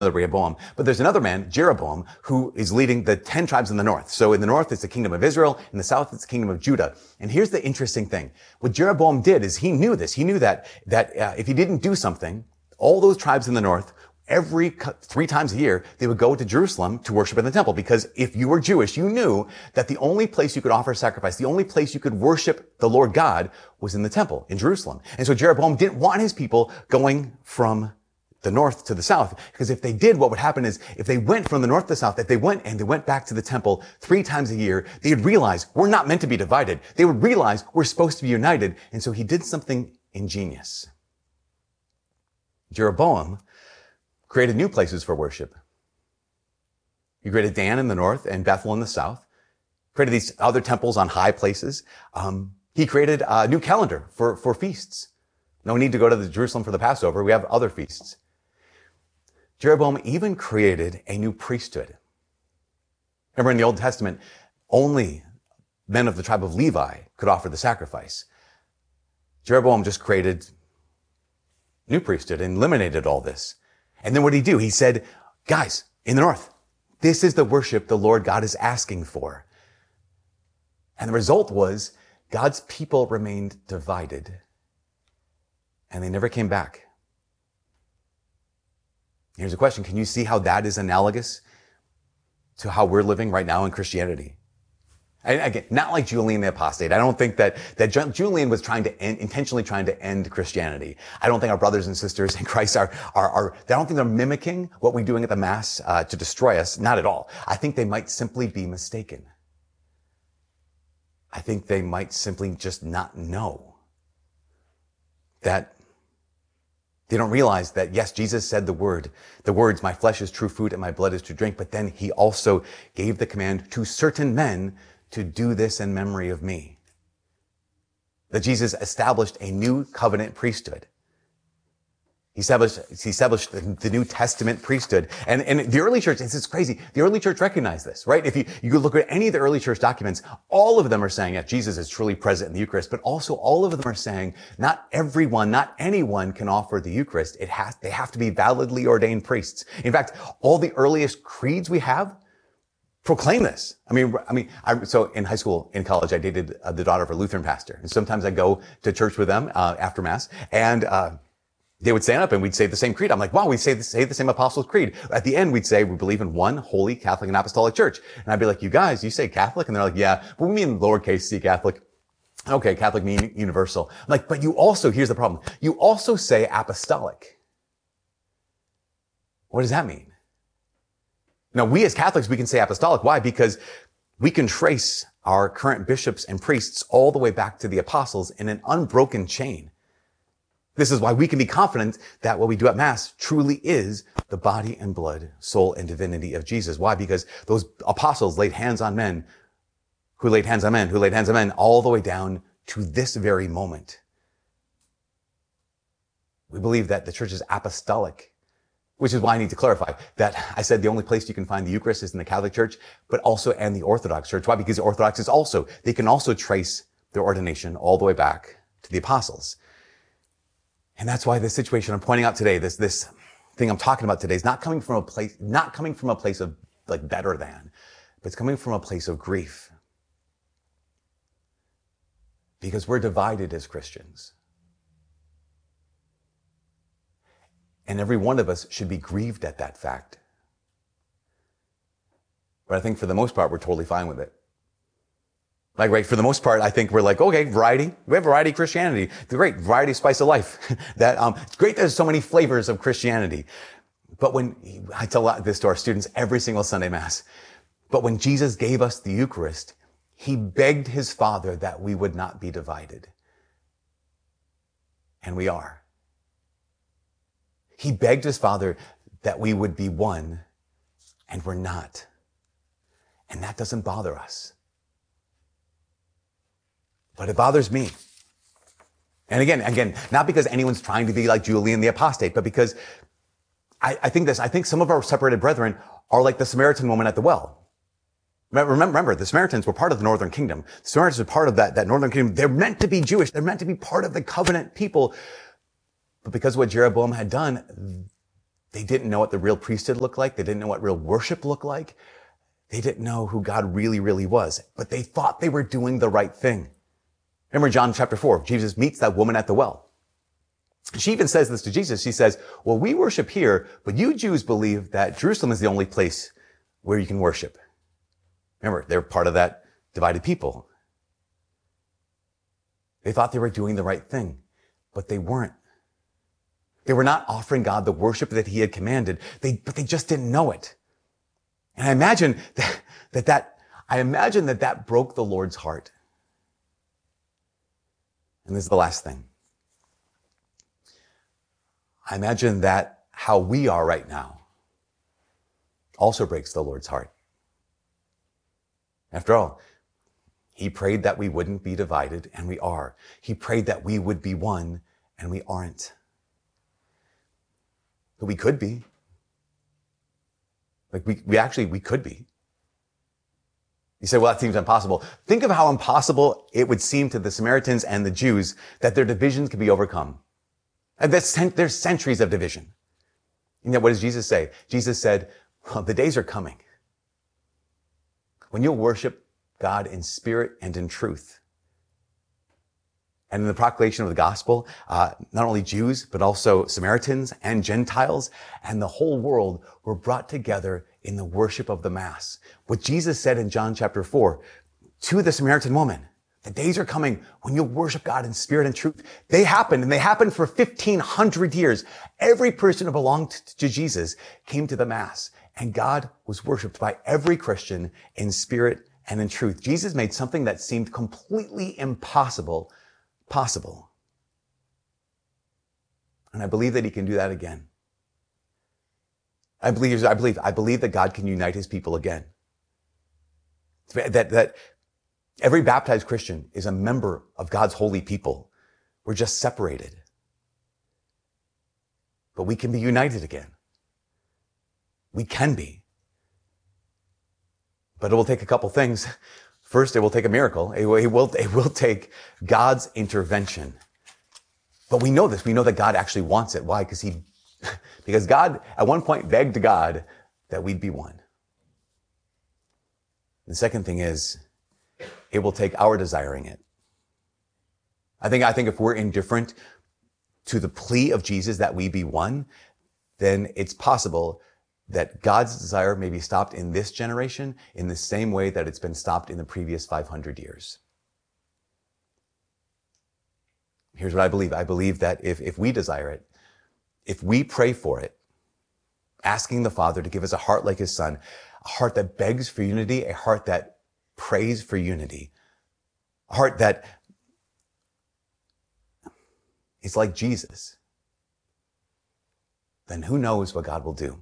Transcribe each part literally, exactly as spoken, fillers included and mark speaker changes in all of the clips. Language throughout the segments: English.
Speaker 1: Rehoboam. But there's another man, Jeroboam, who is leading the ten tribes in the north. So in the north, it's the kingdom of Israel. In the south, it's the kingdom of Judah. And here's the interesting thing. What Jeroboam did is he knew this. He knew that, that uh, if he didn't do something, all those tribes in the north, every three times a year, they would go to Jerusalem to worship in the temple. Because if you were Jewish, you knew that the only place you could offer sacrifice, the only place you could worship the Lord God was in the temple in Jerusalem. And so Jeroboam didn't want his people going from the north to the south, because if they did, what would happen is if they went from the north to the south, if they went and they went back to the temple three times a year, they would realize we're not meant to be divided. They would realize we're supposed to be united. And so he did something ingenious. Jeroboam created new places for worship. He created Dan in the north and Bethel in the south, created these other temples on high places. Um, he created a new calendar for, for feasts. No need to go to the Jerusalem for the Passover. We have other feasts. Jeroboam even created a new priesthood. Remember in the Old Testament, only men of the tribe of Levi could offer the sacrifice. Jeroboam just created new priesthood and eliminated all this. And then what did he do? He said, guys, in the north, this is the worship the Lord God is asking for. And the result was God's people remained divided and they never came back. Here's a question. Can you see how that is analogous to how we're living right now in Christianity? And again, not like Julian the Apostate. I don't think that, that Julian was trying to end, intentionally trying to end Christianity. I don't think our brothers and sisters in Christ are, are, are, I don't think they're mimicking what we're doing at the Mass, uh, to destroy us. Not at all. I think they might simply be mistaken. I think they might simply just not know that they don't realize that, yes, Jesus said the word, the words, my flesh is true food and my blood is true drink. But then he also gave the command to certain men to do this in memory of me. That Jesus established a new covenant priesthood. He established, he established the, the New Testament priesthood. And, and the early church, this is crazy. The early church recognized this, right? If you, you look at any of the early church documents, all of them are saying that Jesus is truly present in the Eucharist, but also all of them are saying not everyone, not anyone can offer the Eucharist. It has, they have to be validly ordained priests. In fact, all the earliest creeds we have proclaim this. I mean, I mean, I, so in high school, in college, I dated uh, the daughter of a Lutheran pastor. And sometimes I go to church with them, uh, after Mass, and, uh, they would stand up and we'd say the same creed. I'm like, wow, we say the, say the same Apostles' Creed. At the end, we'd say we believe in one holy Catholic and Apostolic Church. And I'd be like, you guys, you say Catholic? And they're like, yeah, but we mean lowercase c Catholic. Okay, Catholic mean universal. I'm like, but you also, here's the problem. You also say apostolic. What does that mean? Now, we as Catholics, we can say apostolic. Why? Because we can trace our current bishops and priests all the way back to the apostles in an unbroken chain. This is why we can be confident that what we do at Mass truly is the body and blood, soul and divinity of Jesus. Why? Because those apostles laid hands on men, who laid hands on men, who laid hands on men, all the way down to this very moment. We believe that the church is apostolic, which is why I need to clarify that I said the only place you can find the Eucharist is in the Catholic Church, but also in the Orthodox Church. Why? Because the Orthodox is also, they can also trace their ordination all the way back to the apostles. And that's why this situation I'm pointing out today, this, this thing I'm talking about today is not coming from a place, not coming from a place of like better than, but it's coming from a place of grief. Because we're divided as Christians. And every one of us should be grieved at that fact. But I think for the most part, we're totally fine with it. Like, right, for the most part, I think we're like, okay, variety. We have variety of Christianity. The great variety, spice of life. that, um, it's great there's so many flavors of Christianity. But when, I tell this to our students every single Sunday Mass, but when Jesus gave us the Eucharist, he begged his Father that we would not be divided. And we are. He begged his Father that we would be one, and we're not. And that doesn't bother us. But it bothers me. And again, again, not because anyone's trying to be like Julian the Apostate, but because I, I think this, I think some of our separated brethren are like the Samaritan woman at the well. Remember, remember, the Samaritans were part of the Northern Kingdom. The Samaritans were part of that, that Northern Kingdom. They're meant to be Jewish. They're meant to be part of the covenant people. But because of what Jeroboam had done, They didn't know what the real priesthood looked like. They didn't know what real worship looked like. They didn't know who God really, really was, but they thought they were doing the right thing. Remember John chapter four, Jesus meets that woman at the well. She even says this to Jesus. She says, well, we worship here, but you Jews believe that Jerusalem is the only place where you can worship. Remember, they're part of that divided people. They thought they were doing the right thing, but they weren't. They were not offering God the worship that he had commanded, they, but they just didn't know it. And I imagine that, that, that, I imagine that that broke the Lord's heart. And this is the last thing. I imagine that how we are right now also breaks the Lord's heart. After all, he prayed that we wouldn't be divided, and we are. He prayed that we would be one, and we aren't. But we could be. Like we, we actually, we could be. You say, well, that seems impossible. Think of how impossible it would seem to the Samaritans and the Jews that their divisions could be overcome. And there's, there's centuries of division. And yet what does Jesus say? Jesus said, well, the days are coming when you'll worship God in spirit and in truth. And in the proclamation of the gospel, uh, not only Jews, but also Samaritans and Gentiles and the whole world were brought together in the worship of the Mass. What Jesus said in John chapter four to the Samaritan woman, the days are coming when you'll worship God in spirit and truth. They happened, and they happened for fifteen hundred years. Every person who belonged to Jesus came to the Mass, and God was worshiped by every Christian in spirit and in truth. Jesus made something that seemed completely impossible possible. And I believe that he can do that again. I believe, I believe, I believe that God can unite his people again. That, that every baptized Christian is a member of God's holy people. We're just separated. But we can be united again. We can be. But it will take a couple things. First, it will take a miracle. It will, it will, it will take God's intervention. But we know this. We know that God actually wants it. Why? Because he, because God at one point begged God that we'd be one. The second thing is, it will take our desiring it. I think, I think if we're indifferent to the plea of Jesus that we be one, then it's possible that God's desire may be stopped in this generation in the same way that it's been stopped in the previous five hundred years. Here's what I believe. I believe that if, if we desire it, if we pray for it, asking the Father to give us a heart like his Son, a heart that begs for unity, a heart that prays for unity, a heart that is like Jesus, then who knows what God will do?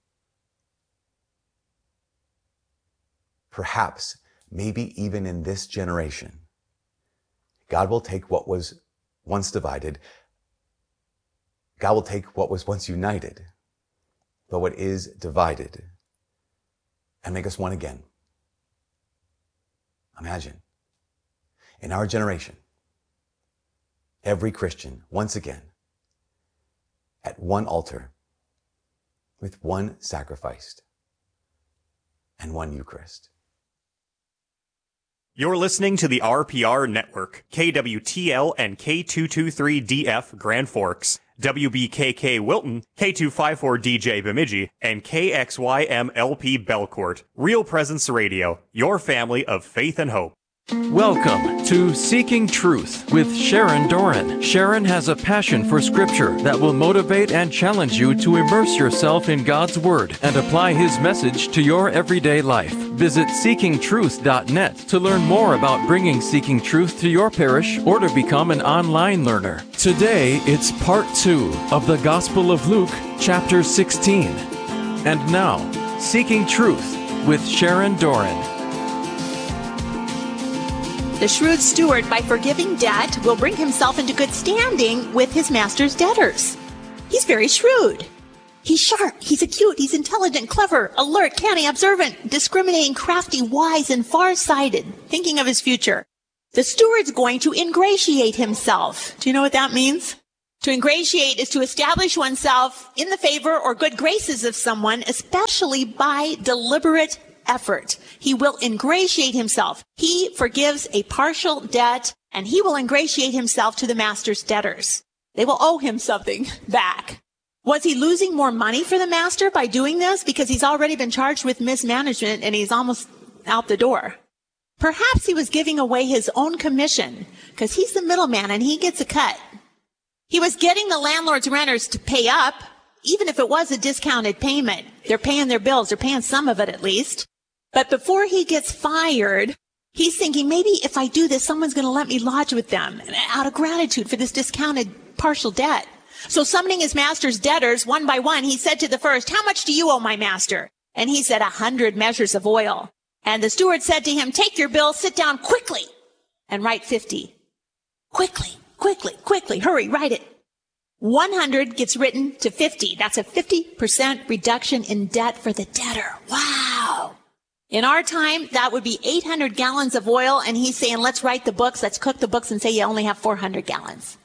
Speaker 1: Perhaps, maybe even in this generation, God will take what was once divided, God will take what was once united, but what is divided, and make us one again. Imagine, in our generation, every Christian, once again, at one altar, with one sacrifice, and one Eucharist.
Speaker 2: You're listening to the R P R Network, K W T L and K two twenty-three D F Grand Forks, W B K K Wilton, K two fifty-four D J Bemidji, and K X Y M L P Belcourt. Real Presence Radio, your family of faith and hope.
Speaker 3: Welcome to Seeking Truth with Sharon Doran. Sharon has a passion for Scripture that will motivate and challenge you to immerse yourself in God's Word and apply His message to your everyday life. Visit seeking truth dot net to learn more about bringing Seeking Truth to your parish or to become an online learner. Today, it's part two of the Gospel of Luke, chapter sixteen. And now, Seeking Truth with Sharon Doran.
Speaker 4: The shrewd steward, by forgiving debt, will bring himself into good standing with his master's debtors. He's very shrewd. He's sharp, he's acute, he's intelligent, clever, alert, canny, observant, discriminating, crafty, wise, and far-sighted, thinking of his future. The steward's going to ingratiate himself. Do you know what that means? To ingratiate is to establish oneself in the favor or good graces of someone, especially by deliberate effort. He will ingratiate himself. He forgives a partial debt, and he will ingratiate himself to the master's debtors. They will owe him something back. Was he losing more money for the master by doing this? Because he's already been charged with mismanagement and he's almost out the door. Perhaps he was giving away his own commission because he's the middleman and he gets a cut. He was getting the landlord's renters to pay up, even if it was a discounted payment. They're paying their bills. They're paying some of it at least. But before he gets fired, he's thinking, maybe if I do this, someone's going to let me lodge with them out of gratitude for this discounted partial debt. So summoning his master's debtors one by one, he said to the first, how much do you owe my master? And he said, a hundred measures of oil. And the steward said to him, take your bill, sit down quickly and write fifty. Quickly. Quickly, quickly, hurry, write it. one hundred gets written to fifty. That's a fifty percent reduction in debt for the debtor. Wow. In our time, that would be eight hundred gallons of oil. And he's saying, let's write the books. Let's cook the books and say you only have four hundred gallons.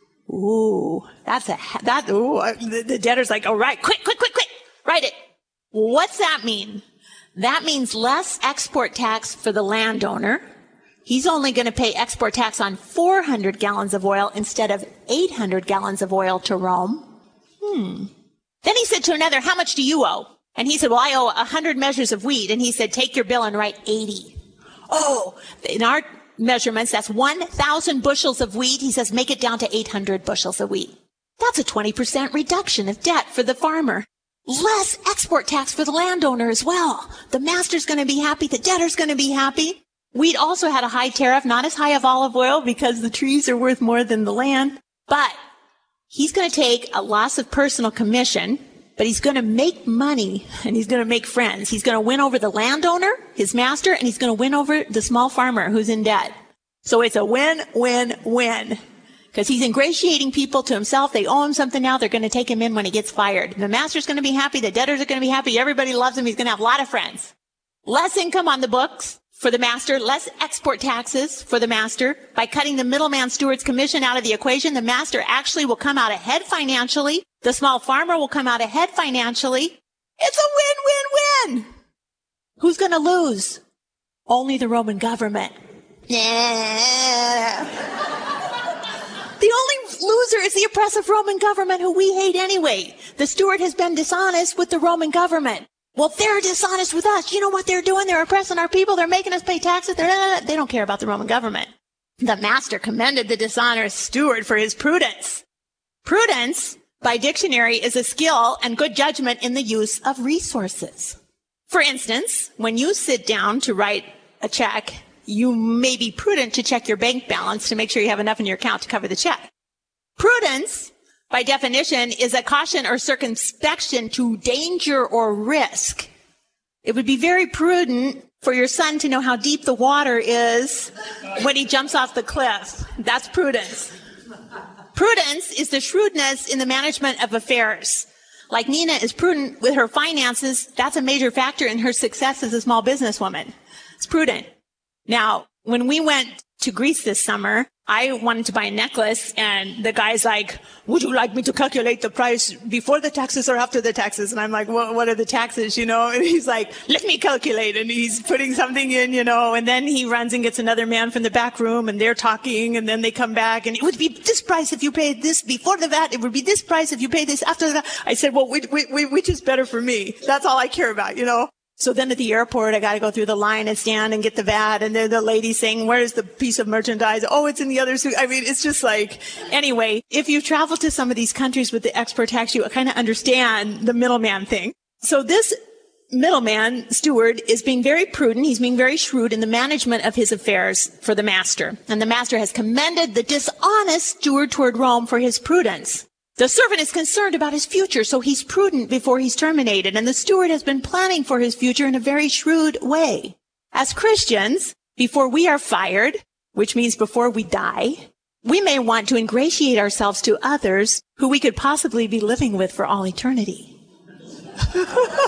Speaker 4: Ooh, that's a, that, ooh, the, the debtor's like, all right, quick, quick, quick, quick, write it. What's that mean? That means less export tax for the landowner. He's only going to pay export tax on four hundred gallons of oil instead of eight hundred gallons of oil to Rome. Hmm. Then he said to another, how much do you owe? And he said, well, I owe one hundred measures of wheat. And he said, take your bill and write eighty. Oh, in our measurements, that's one thousand bushels of wheat. He says, make it down to eight hundred bushels of wheat. That's a twenty percent reduction of debt for the farmer. Less export tax for the landowner as well. The master's going to be happy. The debtor's going to be happy. Wheat also had a high tariff, not as high as olive oil because the trees are worth more than the land. But he's going to take a loss of personal commission, but he's going to make money and he's going to make friends. He's going to win over the landowner, his master, and he's going to win over the small farmer who's in debt. So it's a win, win, win. Because he's ingratiating people to himself. They owe him something now. They're going to take him in when he gets fired. The master's going to be happy. The debtors are going to be happy. Everybody loves him. He's going to have a lot of friends. Less income on the books for the master, less export taxes for the master. By cutting the middleman steward's commission out of the equation, the master actually will come out ahead financially. The small farmer will come out ahead financially. It's a win-win-win. Who's going to lose? Only the Roman government. Yeah. The only loser is the oppressive Roman government who we hate anyway. The steward has been dishonest with the Roman government. Well, if they're dishonest with us, you know what they're doing? They're oppressing our people. They're making us pay taxes. They're, they don't care about the Roman government. The master commended the dishonest steward for his prudence. Prudence, by dictionary, is a skill and good judgment in the use of resources. For instance, when you sit down to write a check, you may be prudent to check your bank balance to make sure you have enough in your account to cover the check. Prudence, by definition, is a caution or circumspection to danger or risk. It would be very prudent for your son to know how deep the water is when he jumps off the cliff. That's prudence. Prudence is the shrewdness in the management of affairs. Like Nina is prudent with her finances, that's a major factor in her success as a small businesswoman. It's prudent. Now, when we went to Greece this summer, I wanted to buy a necklace, and the guy's like, would you like me to calculate the price before the taxes or after the taxes? And I'm like, what, what are the taxes, you know? And he's like, let me calculate. And he's putting something in, you know, and then he runs and gets another man from the back room, and they're talking, and then they come back, and it would be this price if you paid this before the V A T. It would be this price if you paid this after the V A T. I said, well, which, which, which is better for me? That's all I care about, you know? So then at the airport, I got to go through the line and stand and get the V A T. And then the lady saying, where's the piece of merchandise? Oh, it's in the other suit. I mean, it's just like, anyway, if you travel to some of these countries with the export tax, you kind of understand the middleman thing. So this middleman steward is being very prudent. He's being very shrewd in the management of his affairs for the master. And the master has commended the dishonest steward toward Rome for his prudence. The servant is concerned about his future, so he's prudent before he's terminated, and the steward has been planning for his future in a very shrewd way. As Christians, before we are fired, which means before we die, we may want to ingratiate ourselves to others who we could possibly be living with for all eternity. And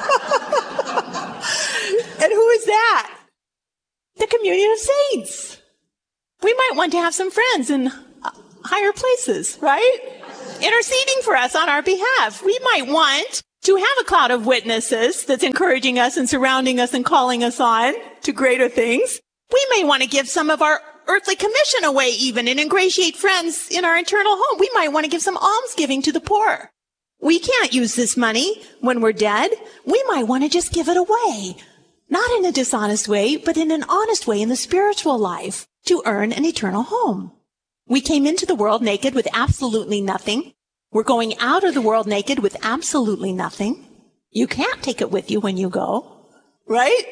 Speaker 4: who is that? The communion of saints. We might want to have some friends in higher places, right? interceding for us on our behalf. We might want to have a cloud of witnesses that's encouraging us and surrounding us and calling us on to greater things. We may want to give some of our earthly commission away even and ingratiate friends in our eternal home. We might want to give some almsgiving to the poor. We can't use this money when we're dead. We might want to just give it away. Not in a dishonest way, but in an honest way in the spiritual life to earn an eternal home. We came into the world naked with absolutely nothing. We're going out of the world naked with absolutely nothing. You can't take it with you when you go, right?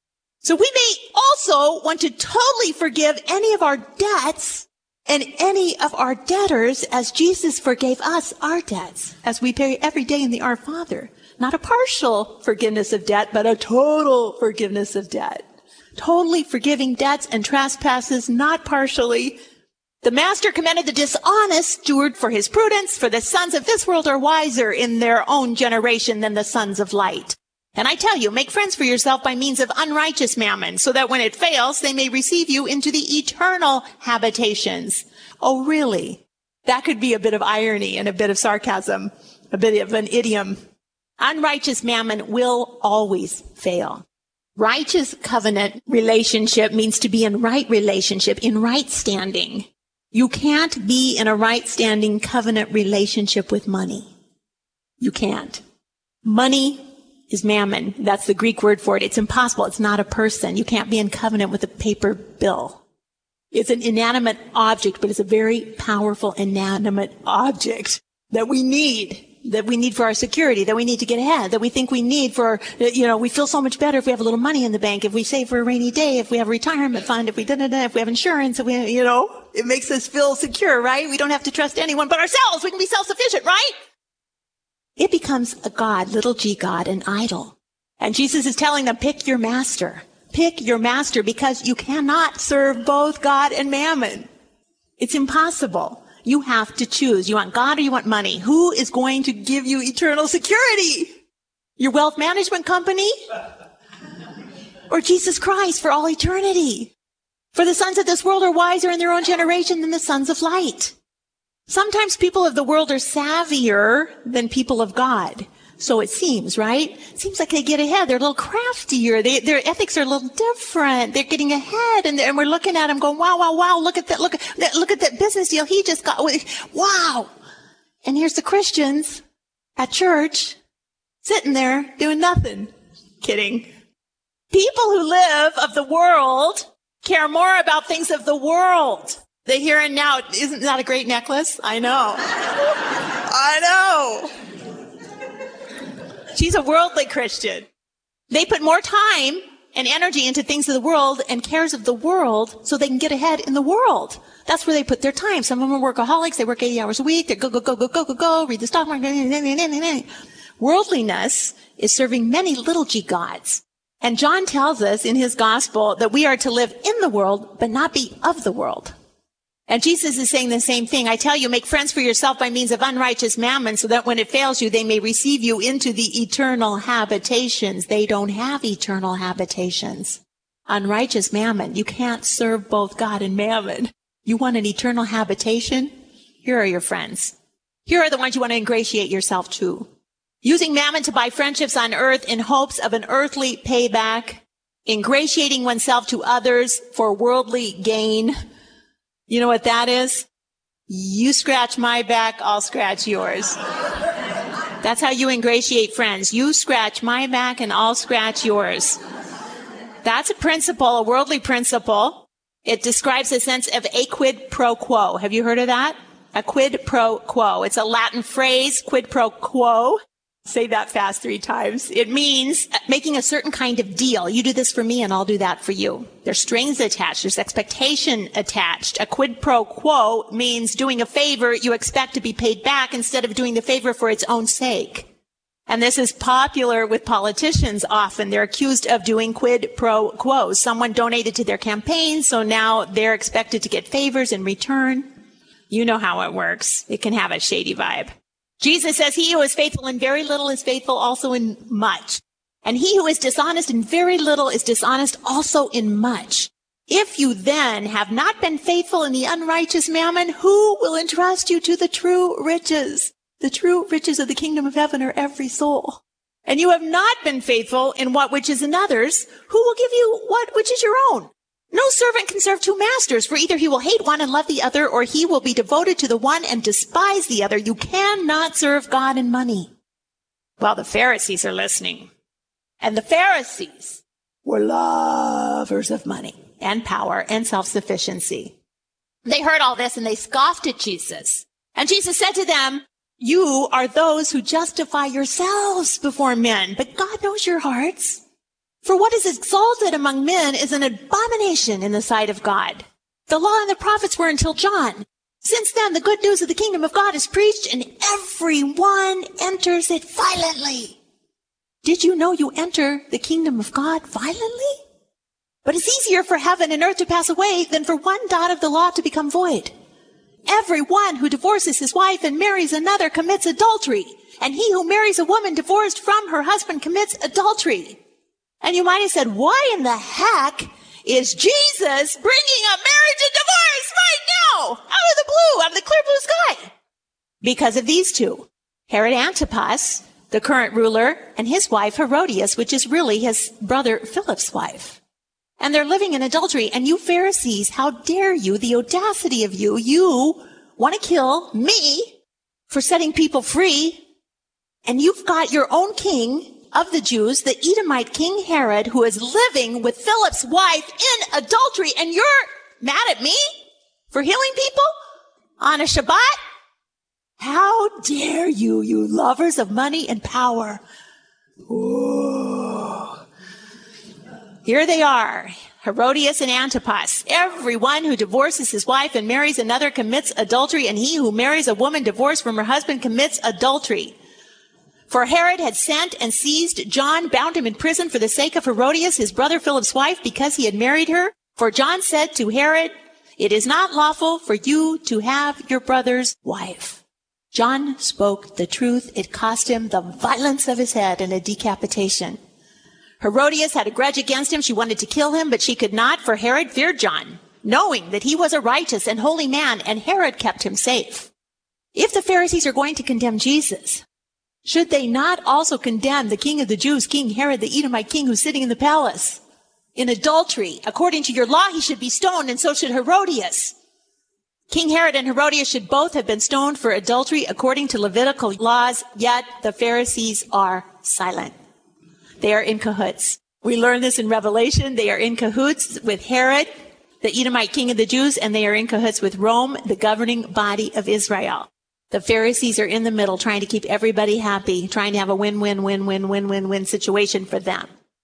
Speaker 4: So we may also want to totally forgive any of our debts and any of our debtors as Jesus forgave us our debts, as we pray every day in the Our Father. Not a partial forgiveness of debt, but a total forgiveness of debt. Totally forgiving debts and trespasses, not partially. The master commended the dishonest steward for his prudence, for the sons of this world are wiser in their own generation than the sons of light. And I tell you, make friends for yourself by means of unrighteous mammon, so that when it fails, they may receive you into the eternal habitations. Oh, really? That could be a bit of irony and a bit of sarcasm, a bit of an idiom. Unrighteous mammon will always fail. Righteous covenant relationship means to be in right relationship, in right standing. You can't be in a right standing covenant relationship with money. You can't. Money is mammon. That's the Greek word for it. It's impossible. It's not a person. You can't be in covenant with a paper bill. It's an inanimate object, but it's a very powerful inanimate object that we need, that we need for our security, that we need to get ahead, that we think we need for, you know, we feel so much better if we have a little money in the bank, if we save for a rainy day, if we have a retirement fund, if we da-da-da, if we have insurance, if we, you know, it makes us feel secure, right? We don't have to trust anyone but ourselves. We can be self-sufficient, right? It becomes a god, little g god, an idol. And Jesus is telling them, pick your master. Pick your master, because you cannot serve both God and mammon. It's impossible. You have to choose. You want God or you want money? Who is going to give you eternal security? Your wealth management company? Or Jesus Christ for all eternity? For the sons of this world are wiser in their own generation than the sons of light. Sometimes people of the world are savvier than people of God. So it seems, right? It seems like they get ahead. They're a little craftier. They, their ethics are a little different. They're getting ahead, and, and we're looking at them going, wow, wow, wow, look at that, look at that, look at that business deal he just got. Wow. And here's the Christians at church sitting there doing nothing. Kidding. People who live of the world care more about things of the world. The here and now. Isn't that a great necklace? I know. I know. She's a worldly Christian. They put more time and energy into things of the world and cares of the world so they can get ahead in the world. That's where they put their time. Some of them are workaholics. They work eighty hours a week. They go, go, go, go, go, go, go, read the stock market. Worldliness is serving many little g gods. And John tells us in his gospel that we are to live in the world, but not be of the world. And Jesus is saying the same thing. I tell you, make friends for yourself by means of unrighteous mammon, so that when it fails you, they may receive you into the eternal habitations. They don't have eternal habitations. Unrighteous mammon. You can't serve both God and mammon. You want an eternal habitation? Here are your friends. Here are the ones you want to ingratiate yourself to. Using mammon to buy friendships on earth in hopes of an earthly payback. Ingratiating oneself to others for worldly gain. You know what that is? You scratch my back, I'll scratch yours. That's how you ingratiate friends. You scratch my back and I'll scratch yours. That's a principle, a worldly principle. It describes a sense of a quid pro quo. Have you heard of that? A quid pro quo. It's a Latin phrase, quid pro quo. Say that fast three times. It means making a certain kind of deal. You do this for me and I'll do that for you. There's strings attached. There's expectation attached. A quid pro quo means doing a favor you expect to be paid back instead of doing the favor for its own sake. And this is popular with politicians often. They're accused of doing quid pro quos. Someone donated to their campaign, so now they're expected to get favors in return. You know how it works. It can have a shady vibe. Jesus says, he who is faithful in very little is faithful also in much. And he who is dishonest in very little is dishonest also in much. If you then have not been faithful in the unrighteous mammon, who will entrust you to the true riches? The true riches of the kingdom of heaven are every soul. And you have not been faithful in what which is another's, who will give you what which is your own? No servant can serve two masters, for either he will hate one and love the other, or he will be devoted to the one and despise the other. You cannot serve God and money. Well, the Pharisees are listening. And the Pharisees were lovers of money and power and self-sufficiency. They heard all this and they scoffed at Jesus. And Jesus said to them, you are those who justify yourselves before men, but God knows your hearts. For what is exalted among men is an abomination in the sight of God. The law and the prophets were until John. Since then, the good news of the kingdom of God is preached, and everyone enters it violently. Did you know you enter the kingdom of God violently? But it's easier for heaven and earth to pass away than for one dot of the law to become void. Everyone who divorces his wife and marries another commits adultery, and he who marries a woman divorced from her husband commits adultery. And you might have said, why in the heck is Jesus bringing up marriage and divorce right now? Out of the blue, out of the clear blue sky. Because of these two. Herod Antipas, the current ruler, and his wife Herodias, which is really his brother Philip's wife. And they're living in adultery. And you Pharisees, how dare you, the audacity of you, you want to kill me for setting people free. And you've got your own king of the Jews, the Edomite King Herod, who is living with Philip's wife in adultery, and you're mad at me for healing people on a Shabbat? How dare you, you lovers of money and power. Ooh. Here they are, Herodias and Antipas. Everyone who divorces his wife and marries another commits adultery, and he who marries a woman divorced from her husband commits adultery. For Herod had sent and seized John, bound him in prison for the sake of Herodias, his brother Philip's wife, because he had married her. For John said to Herod, it is not lawful for you to have your brother's wife. John spoke the truth. It cost him the violence of his head and a decapitation. Herodias had a grudge against him. She wanted to kill him, but she could not, for Herod feared John, knowing that he was a righteous and holy man, and Herod kept him safe. If the Pharisees are going to condemn Jesus, should they not also condemn the king of the Jews, King Herod, the Edomite king who's sitting in the palace in adultery? According to your law, he should be stoned, and so should Herodias. King Herod and Herodias should both have been stoned for adultery according to Levitical laws, yet the Pharisees are silent. They are in cahoots. We learn this in Revelation. They are in cahoots with Herod, the Edomite king of the Jews, and they are in cahoots with Rome, the governing body of Israel. The Pharisees are in the middle, trying to keep everybody happy, trying to have a win-win-win-win-win-win-win situation for them.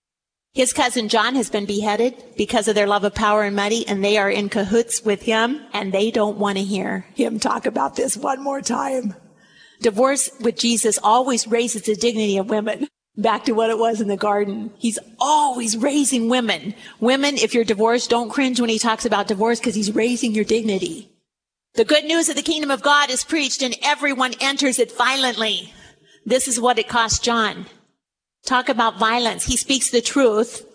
Speaker 4: His cousin John has been beheaded because of their love of power and money, and they are in cahoots with him, and they don't want to hear him talk about this one more time. Divorce with Jesus always raises the dignity of women. Back to what it was in the garden. He's always raising women. Women, if you're divorced, don't cringe when he talks about divorce, because he's raising your dignity. The good news of the kingdom of God is preached, and everyone enters it violently. This is what it cost John. Talk about violence. He speaks the truth.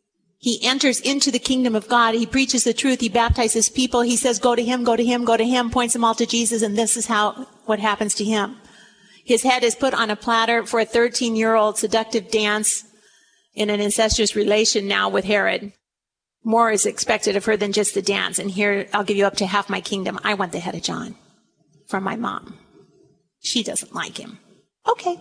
Speaker 4: He enters into the kingdom of God. He preaches the truth. He baptizes people. He says, go to him, go to him, go to him, points them all to Jesus, and this is how, what happens to him. His head is put on a platter for a thirteen-year-old seductive dance in an incestuous relation now with Herod. More is expected of her than just the dance. And here, I'll give you up to half my kingdom. I want the head of John from my mom. She doesn't like him. Okay.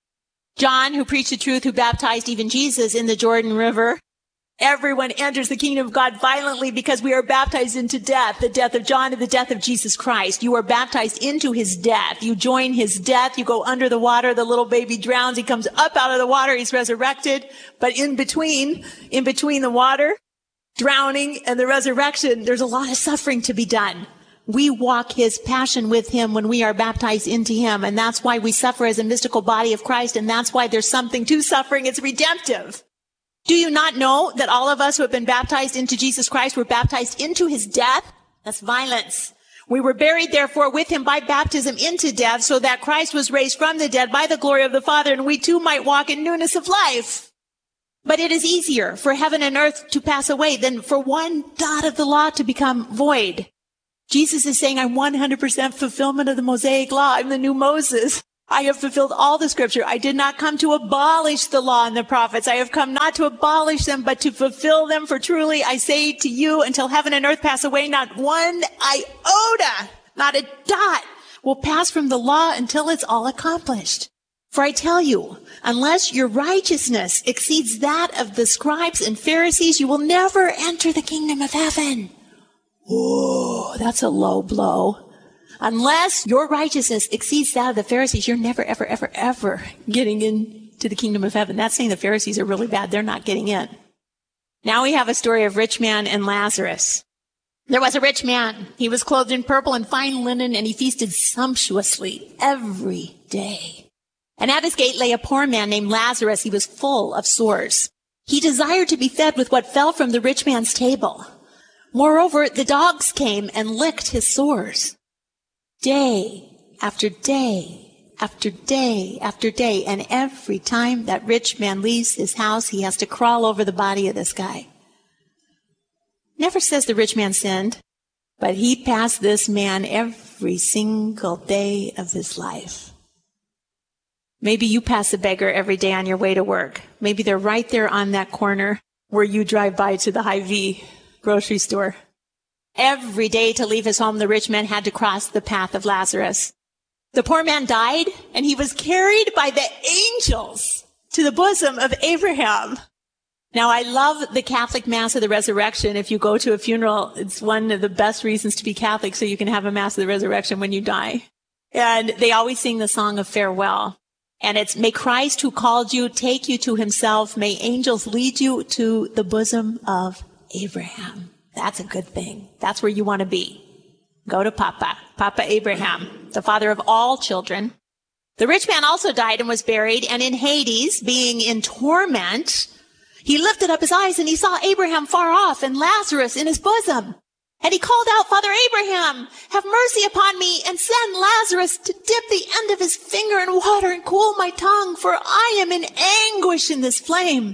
Speaker 4: John, who preached the truth, who baptized even Jesus in the Jordan River. Everyone enters the kingdom of God violently because we are baptized into death, the death of John and the death of Jesus Christ. You are baptized into his death. You join his death. You go under the water. The little baby drowns. He comes up out of the water. He's resurrected. But in between, in between the water, drowning, and the resurrection, there's a lot of suffering to be done. We walk his passion with him when we are baptized into him. And that's why we suffer as a mystical body of Christ. And that's why there's something to suffering. It's redemptive. Do you not know that all of us who have been baptized into Jesus Christ were baptized into his death? That's violence. We were buried, therefore, with him by baptism into death, so that Christ was raised from the dead by the glory of the Father, and we too might walk in newness of life. But it is easier for heaven and earth to pass away than for one dot of the law to become void. Jesus is saying, I'm one hundred percent fulfillment of the Mosaic law. I'm the new Moses. I have fulfilled all the scripture. I did not come to abolish the law and the prophets. I have come not to abolish them, but to fulfill them. For truly, I say to you, until heaven and earth pass away, not one iota, not a dot will pass from the law until it's all accomplished. For I tell you, unless your righteousness exceeds that of the scribes and Pharisees, you will never enter the kingdom of heaven. Whoa, that's a low blow. Unless your righteousness exceeds that of the Pharisees, you're never, ever, ever, ever getting into the kingdom of heaven. That's saying the Pharisees are really bad. They're not getting in. Now we have a story of rich man and Lazarus. There was a rich man. He was clothed in purple and fine linen, and he feasted sumptuously every day. And at his gate lay a poor man named Lazarus. He was full of sores. He desired to be fed with what fell from the rich man's table. Moreover, the dogs came and licked his sores. Day after day after day after day. And every time that rich man leaves his house, he has to crawl over the body of this guy. Never says the rich man sinned, but he passed this man every single day of his life. Maybe you pass a beggar every day on your way to work. Maybe they're right there on that corner where you drive by to the Hy-Vee grocery store. Every day to leave his home, the rich man had to cross the path of Lazarus. The poor man died, and he was carried by the angels to the bosom of Abraham. Now, I love the Catholic Mass of the Resurrection. If you go to a funeral, it's one of the best reasons to be Catholic, so you can have a Mass of the Resurrection when you die. And they always sing the song of farewell. And it's, may Christ who called you take you to himself. May angels lead you to the bosom of Abraham. That's a good thing. That's where you want to be. Go to Papa, Papa Abraham, the father of all children. The rich man also died and was buried, and in Hades, being in torment, he lifted up his eyes and he saw Abraham far off and Lazarus in his bosom. And he called out, Father Abraham, have mercy upon me and send Lazarus to dip the end of his finger in water and cool my tongue, for I am in anguish in this flame.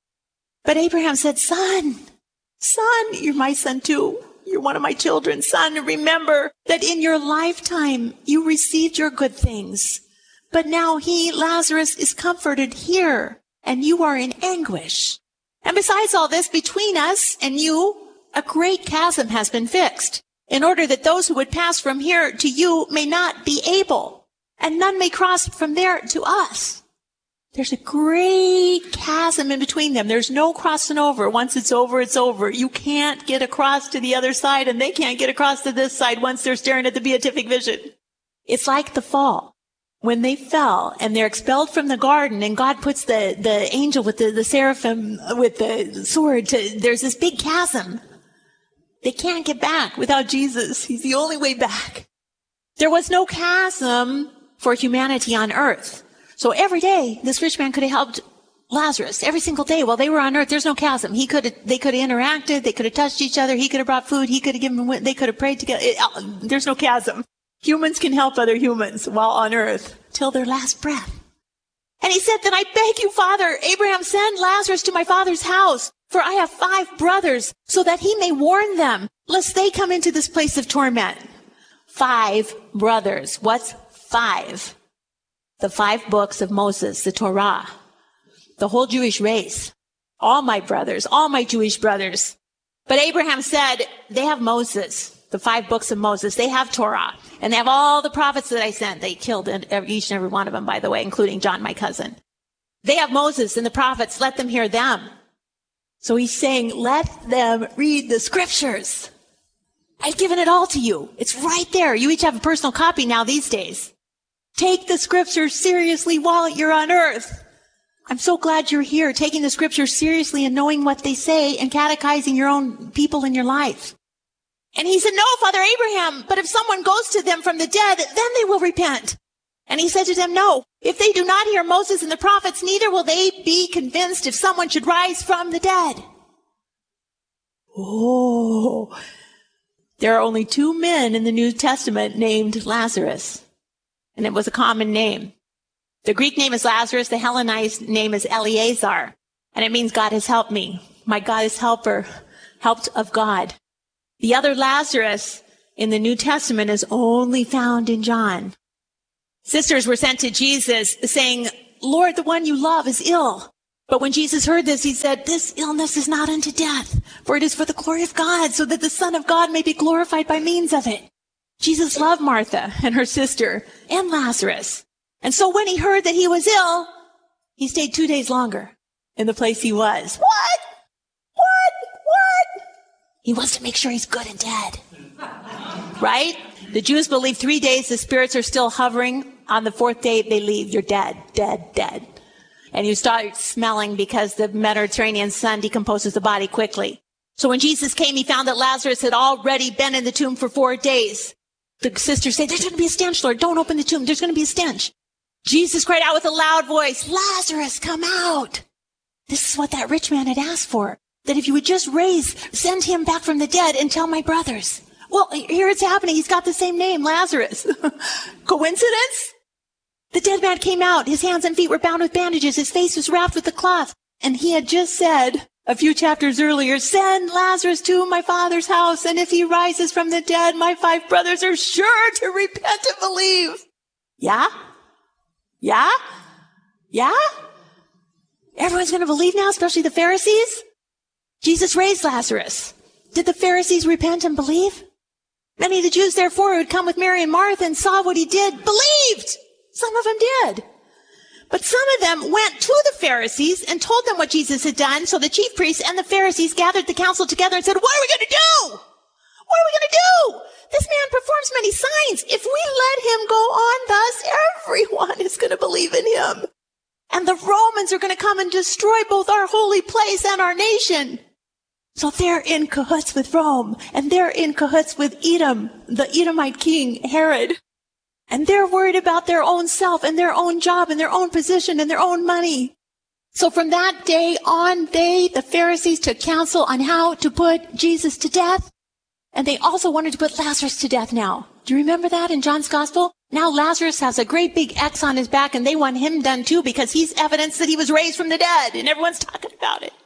Speaker 4: But Abraham said, Son, Son, you're my son too. You're one of my children. Son, remember that in your lifetime you received your good things. But now he, Lazarus, is comforted here, and you are in anguish. And besides all this, between us and you, a great chasm has been fixed, in order that those who would pass from here to you may not be able, and none may cross from there to us. There's a great chasm in between them. There's no crossing over. Once it's over, it's over. You can't get across to the other side, and they can't get across to this side once they're staring at the beatific vision. It's like the fall. When they fell and they're expelled from the garden, and God puts the, the angel with the, the seraphim with the sword to, there's this big chasm. They can't get back without Jesus. He's the only way back. There was no chasm for humanity on earth. So every day, this rich man could have helped Lazarus. Every single day while they were on earth, there's no chasm. He could have, they could have interacted. They could have touched each other. He could have brought food. He could have given them, they could have prayed together. It, there's no chasm. Humans can help other humans while on earth till their last breath. And he said, then I beg you, Father, Abraham, send Lazarus to my father's house, for I have five brothers, so that he may warn them, lest they come into this place of torment. Five brothers. What's five? The five books of Moses, the Torah, the whole Jewish race, all my brothers, all my Jewish brothers. But Abraham said, they have Moses, the five books of Moses. They have Torah, and they have all the prophets that I sent. They killed each and every one of them, by the way, including John, my cousin. They have Moses and the prophets. Let them hear them. So he's saying, let them read the scriptures. I've given it all to you. It's right there. You each have a personal copy now these days. Take the scriptures seriously while you're on earth. I'm so glad you're here, taking the scriptures seriously and knowing what they say and catechizing your own people in your life. And he said, no, Father Abraham, but if someone goes to them from the dead, then they will repent. And he said to them, no, if they do not hear Moses and the prophets, neither will they be convinced if someone should rise from the dead. Oh, there are only two men in the New Testament named Lazarus. And it was a common name. The Greek name is Lazarus. The Hellenized name is Eleazar. And it means God has helped me. My God is helper, helped of God. The other Lazarus in the New Testament is only found in John. Sisters were sent to Jesus saying, Lord, the one you love is ill. But when Jesus heard this, he said, this illness is not unto death, for it is for the glory of God, so that the Son of God may be glorified by means of it. Jesus loved Martha and her sister and Lazarus. And so when he heard that he was ill, he stayed two days longer in the place he was. What? What? What? He wants to make sure he's good and dead. Right? The Jews believe three days the spirits are still hovering. On the fourth day, they leave. You're dead, dead, dead. And you start smelling because the Mediterranean sun decomposes the body quickly. So when Jesus came, he found that Lazarus had already been in the tomb for four days. The sisters say, there's going to be a stench, Lord. Don't open the tomb. There's going to be a stench. Jesus cried out with a loud voice, Lazarus, come out. This is what that rich man had asked for. That if you would just raise, send him back from the dead and tell my brothers. Well, here it's happening. He's got the same name, Lazarus. Coincidence? The dead man came out. His hands and feet were bound with bandages. His face was wrapped with a cloth. And he had just said a few chapters earlier, send Lazarus to my father's house. And if he rises from the dead, my five brothers are sure to repent and believe. Yeah? Yeah? Yeah? Everyone's going to believe now, especially the Pharisees? Jesus raised Lazarus. Did the Pharisees repent and believe? Many of the Jews, therefore, who had come with Mary and Martha and saw what he did, believed. Some of them did. But some of them went to the Pharisees and told them what Jesus had done. So the chief priests and the Pharisees gathered the council together and said, what are we going to do? What are we going to do? This man performs many signs. If we let him go on thus, everyone is going to believe in him. And the Romans are going to come and destroy both our holy place and our nation. So they're in cahoots with Rome, and they're in cahoots with Edom, the Edomite king, Herod. And they're worried about their own self and their own job and their own position and their own money. So from that day on, they, the Pharisees, took counsel on how to put Jesus to death. And they also wanted to put Lazarus to death now. Do you remember that in John's gospel? Now Lazarus has a great big X on his back, and they want him done too because he's evidence that he was raised from the dead, and everyone's talking about it.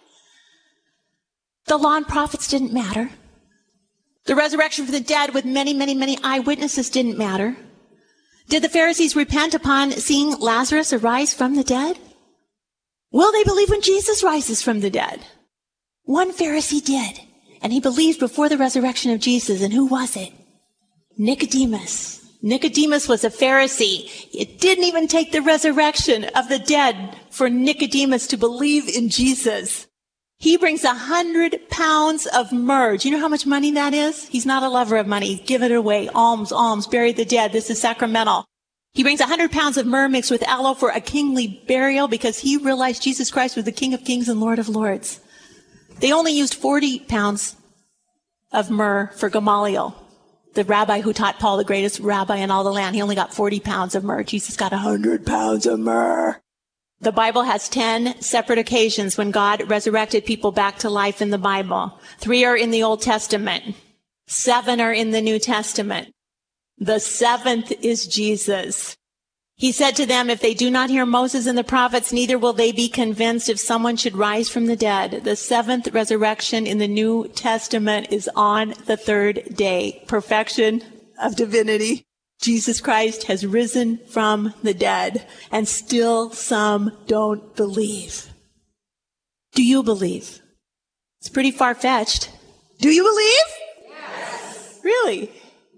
Speaker 4: The law and prophets didn't matter. The resurrection from the dead with many, many, many eyewitnesses didn't matter. Did the Pharisees repent upon seeing Lazarus arise from the dead? Will they believe when Jesus rises from the dead? One Pharisee did, and he believed before the resurrection of Jesus. And who was it? Nicodemus. Nicodemus was a Pharisee. It didn't even take the resurrection of the dead for Nicodemus to believe in Jesus. He brings a hundred pounds of myrrh. Do you know how much money that is? He's not a lover of money. Give it away. Alms, alms, bury the dead. This is sacramental. He brings a hundred pounds of myrrh mixed with aloe for a kingly burial because he realized Jesus Christ was the King of Kings and Lord of Lords. They only used forty pounds of myrrh for Gamaliel, the rabbi who taught Paul, the greatest rabbi in all the land. He only got forty pounds of myrrh. Jesus got a hundred pounds of myrrh. The Bible has ten separate occasions when God resurrected people back to life in the Bible. Three are in the Old Testament. Seven are in the New Testament. The seventh is Jesus. He said to them, if they do not hear Moses and the prophets, neither will they be convinced if someone should rise from the dead. The seventh resurrection in the New Testament is on the third day. Perfection of divinity. Jesus Christ has risen from the dead, and still some don't believe. Do you believe? It's pretty far-fetched. Do you believe? Yes. Really?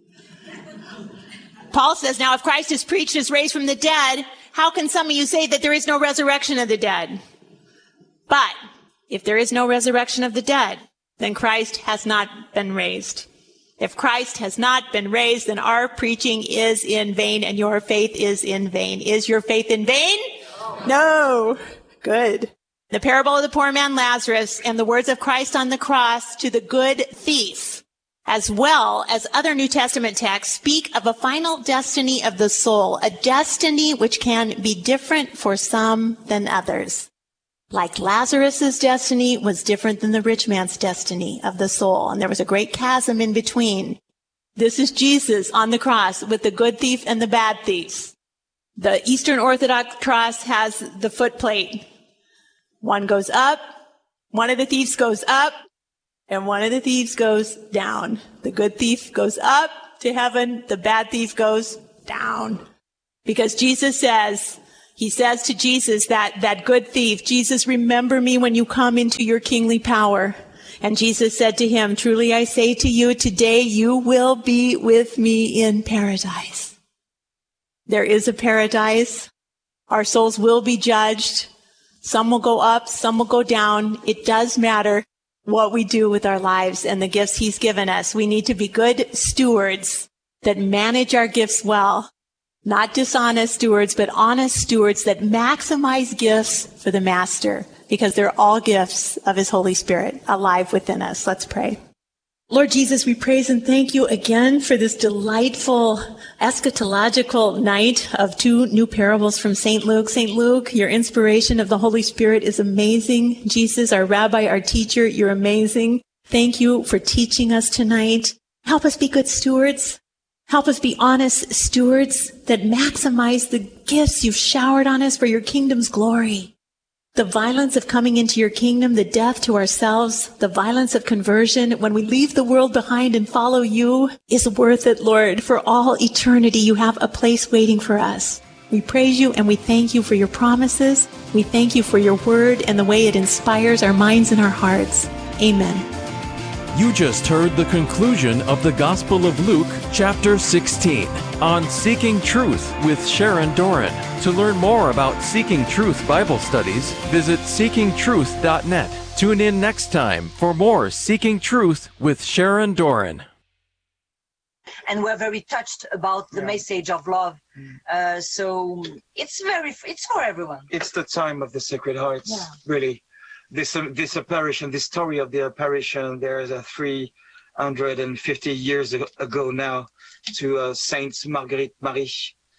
Speaker 4: Paul says, now if Christ is preached as raised from the dead, how can some of you say that there is no resurrection of the dead? But if there is no resurrection of the dead, then Christ has not been raised. If Christ has not been raised, then our preaching is in vain and your faith is in vain. Is your faith in vain? No. No. Good. The parable of the poor man Lazarus and the words of Christ on the cross to the good thief, as well as other New Testament texts, speak of a final destiny of the soul, a destiny which can be different for some than others. Like Lazarus's destiny was different than the rich man's destiny of the soul. And there was a great chasm in between. This is Jesus on the cross with the good thief and the bad thief. The Eastern Orthodox cross has the footplate. One goes up, one of the thieves goes up, and one of the thieves goes down. The good thief goes up to heaven, the bad thief goes down. Because Jesus says, he says to Jesus, that, that good thief, Jesus, remember me when you come into your kingly power. And Jesus said to him, truly I say to you, today you will be with me in paradise. There is a paradise. Our souls will be judged. Some will go up, some will go down. It does matter what we do with our lives and the gifts he's given us. We need to be good stewards that manage our gifts well. Not dishonest stewards, but honest stewards that maximize gifts for the Master, because they're all gifts of his Holy Spirit alive within us. Let's pray. Lord Jesus, we praise and thank you again for this delightful eschatological night of two new parables from Saint Luke. Saint Luke, your inspiration of the Holy Spirit is amazing. Jesus, our rabbi, our teacher, you're amazing. Thank you for teaching us tonight. Help us be good stewards. Help us be honest stewards that maximize the gifts you've showered on us for your kingdom's glory. The violence of coming into your kingdom, the death to ourselves, the violence of conversion, when we leave the world behind and follow you, is worth it, Lord. For all eternity, you have a place waiting for us. We praise you and we thank you for your promises. We thank you for your word and the way it inspires our minds and our hearts. Amen.
Speaker 3: You just heard the conclusion of the Gospel of Luke, chapter sixteen, on Seeking Truth with Sharon Doran. To learn more about Seeking Truth Bible studies, visit seeking truth dot net. Tune in next time for more Seeking Truth with Sharon Doran.
Speaker 5: And we're very touched about the yeah. message of love. Uh, so it's very, it's for everyone.
Speaker 6: It's the time of the Sacred Hearts, yeah. really. This um, this apparition, this story of the apparition, there is a three hundred fifty years ago now to uh, Saint Marguerite Marie.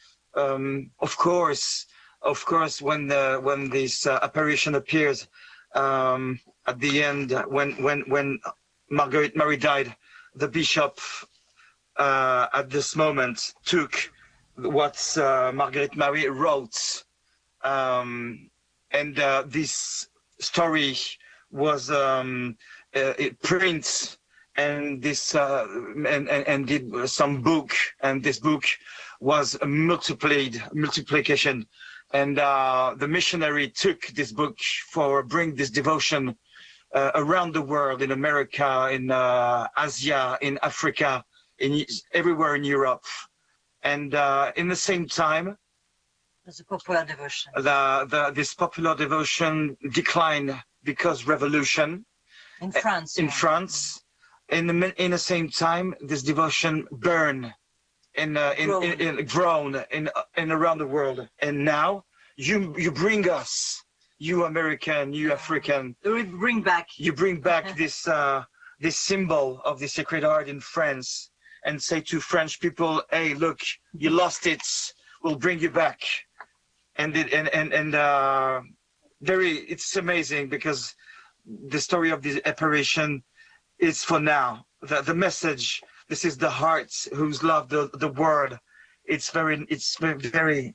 Speaker 6: Um, of course, of course, when the when this uh, apparition appears um, at the end, when when when Marguerite Marie died, the bishop uh, at this moment took what uh, Marguerite Marie wrote, um, and uh, this story was um, uh, it prints and this uh, and, and and did some book, and this book was multiplied multiplication, and uh, the missionary took this book for bring this devotion uh, around the world, in America, in uh, Asia, in Africa, in everywhere in Europe, and uh, in the same time.
Speaker 5: It's a popular devotion.
Speaker 6: The, the, this popular devotion declined because revolution.
Speaker 5: In France.
Speaker 6: In
Speaker 5: yeah.
Speaker 6: France. In the, in the same time, this devotion burned in, uh, in, grown. in, in, grown in, in around the world. And now you, you bring us, you American, you African.
Speaker 5: We bring back.
Speaker 6: You bring back this, uh, this symbol of the Sacred Heart in France, and say to French people, hey, look, you lost it. We'll bring you back. And it, and and and uh, very, it's amazing, because the story of the apparition is for now. The the message. This is the heart who's loved the the word. It's very it's very, very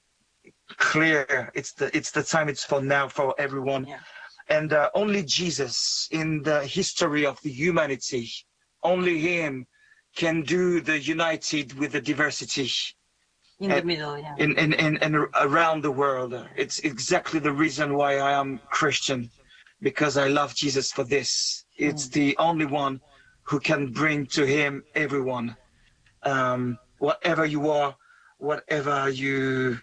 Speaker 6: clear. It's the it's the time. It's for now, for everyone.
Speaker 5: Yeah.
Speaker 6: And uh, only Jesus in the history of the humanity, only him can do the united with the diversity.
Speaker 5: In the middle, yeah.
Speaker 6: In, in, in, in around the world. It's exactly the reason why I am Christian, because I love Jesus for this. It's mm. the only one who can bring to him everyone. Um, whatever you are, whatever you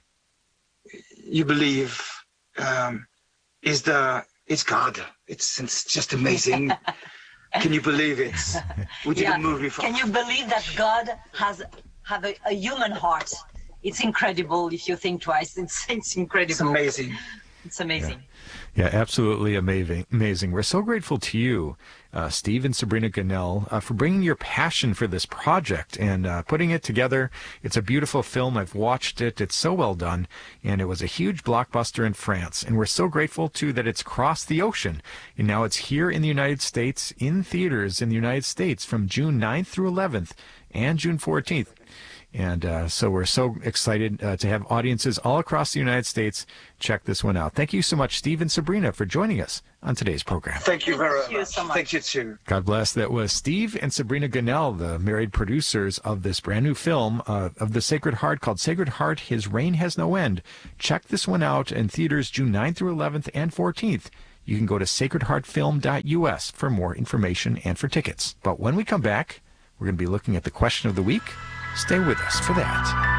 Speaker 6: you believe, um, is the it's God. It's it's just amazing. Can you believe it? We did
Speaker 5: yeah.
Speaker 6: a movie for
Speaker 5: Can you believe that God has have a, a human heart? It's incredible if you think twice. It's, it's incredible.
Speaker 6: It's amazing.
Speaker 5: It's amazing.
Speaker 7: Yeah, yeah, absolutely amazing. Amazing. We're so grateful to you, uh, Steve and Sabrina Gunnell, uh, for bringing your passion for this project and uh, putting it together. It's a beautiful film. I've watched it. It's so well done, and it was a huge blockbuster in France. And we're so grateful, too, that it's crossed the ocean, and now it's here in the United States, in theaters in the United States from June ninth through eleventh and June fourteenth. And uh, so we're so excited uh, to have audiences all across the United States check this one out. Thank you so much, Steve and Sabrina, for joining us on today's program.
Speaker 6: Thank you very
Speaker 5: Thank you
Speaker 6: much.
Speaker 5: so much.
Speaker 6: Thank you too.
Speaker 7: God bless. That was Steve and Sabrina Gunnell, the married producers of this brand new film uh, of the Sacred Heart called Sacred Heart, His Reign Has No End. Check this one out in theaters June ninth through eleventh and fourteenth. You can go to sacred heart film dot U S for more information and for tickets. But when we come back, we're going to be looking at the question of the week. Stay with us for that.